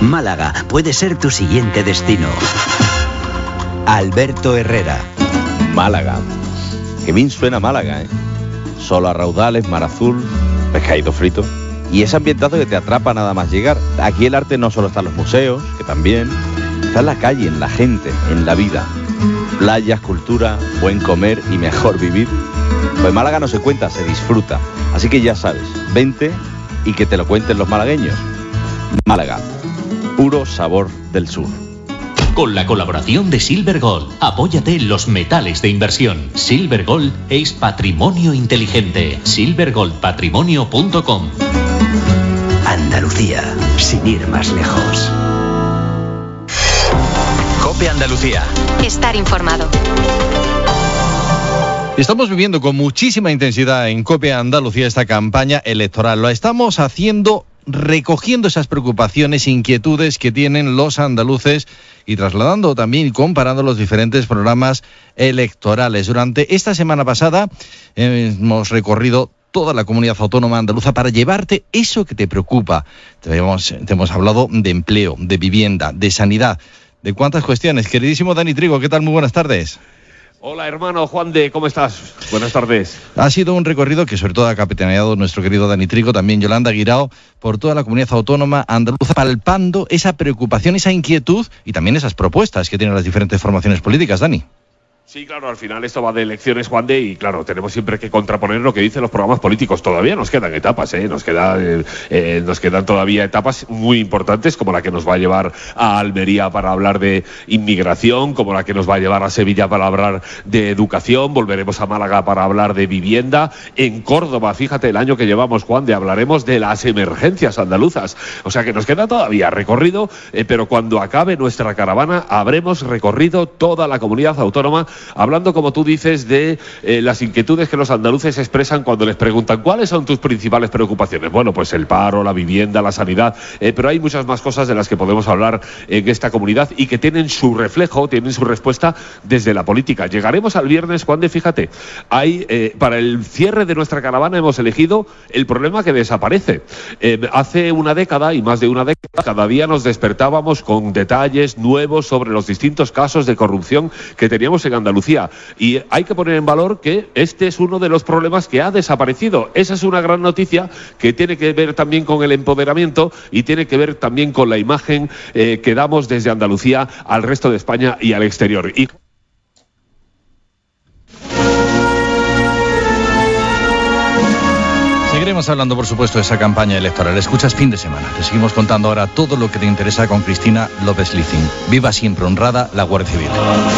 Málaga puede ser tu siguiente destino. Alberto Herrera. Málaga. Qué bien suena Málaga, ¿eh? Solo a raudales, mar azul, pescadito frito. Y ese ambientazo que te atrapa nada más llegar. Aquí el arte no solo está en los museos, que también. Está en la calle, en la gente, en la vida. Playas, cultura, buen comer y mejor vivir. Pues Málaga no se cuenta, se disfruta. Así que ya sabes, vente y que te lo cuenten los malagueños. Málaga, puro sabor del sur. Con la colaboración de Silver Gold, apóyate en los metales de inversión. Silver Gold es patrimonio inteligente. silvergoldpatrimonio.com. Andalucía, sin ir más lejos. COPE Andalucía. Estar informado. Estamos viviendo con muchísima intensidad en COPE Andalucía esta campaña electoral. Lo estamos haciendo recogiendo esas preocupaciones, inquietudes que tienen los andaluces y trasladando también y comparando los diferentes programas electorales. Durante esta semana pasada hemos recorrido toda la comunidad autónoma andaluza para llevarte eso que te preocupa. Te hemos hablado de empleo, de vivienda, de sanidad, de cuántas cuestiones. Queridísimo Dani Trigo, ¿qué tal? Muy buenas tardes. Hola hermano Juan de, ¿cómo estás? Buenas tardes. Ha sido un recorrido que sobre todo ha capitaneado nuestro querido Dani Trigo, también Yolanda Guirao, por toda la comunidad autónoma andaluza, palpando esa preocupación, esa inquietud y también esas propuestas que tienen las diferentes formaciones políticas, Dani. Sí, claro, al final esto va de elecciones, Juan de, y claro, tenemos siempre que contraponer lo que dicen los programas políticos. Todavía nos quedan etapas, nos quedan todavía etapas muy importantes, como la que nos va a llevar a Almería para hablar de inmigración, como la que nos va a llevar a Sevilla para hablar de educación, volveremos a Málaga para hablar de vivienda. En Córdoba, fíjate, el año que llevamos, Juan de, hablaremos de las emergencias andaluzas. O sea que nos queda todavía recorrido, pero cuando acabe nuestra caravana habremos recorrido toda la comunidad autónoma, hablando, como tú dices, de las inquietudes que los andaluces expresan cuando les preguntan ¿cuáles son tus principales preocupaciones? Bueno, pues el paro, la vivienda, la sanidad, pero hay muchas más cosas de las que podemos hablar en esta comunidad y que tienen su reflejo, tienen su respuesta desde la política. Llegaremos al viernes, Juan de, fíjate, para el cierre de nuestra caravana hemos elegido el problema que desaparece. Hace una década y más de una década, cada día nos despertábamos con detalles nuevos sobre los distintos casos de corrupción que teníamos en Andalucía, y hay que poner en valor que este es uno de los problemas que ha desaparecido. Esa es una gran noticia que tiene que ver también con el empoderamiento y tiene que ver también con la imagen que damos desde Andalucía al resto de España y al exterior. Seguiremos hablando, por supuesto, de esa campaña electoral. Escuchas Fin de Semana. Te seguimos contando ahora todo lo que te interesa con Cristina López Licín. Viva siempre honrada la Guardia Civil.